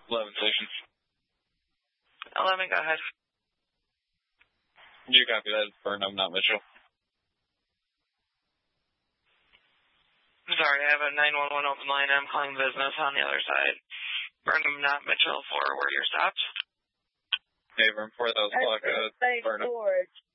11 station. 11, go ahead. You copy that, Burnham, not Mitchell. I'm sorry, I have a 911 open line. I'm calling business on the other side. Burnham, not Mitchell, for where you're stopped. Hey, room 4000 block, Burnham. George.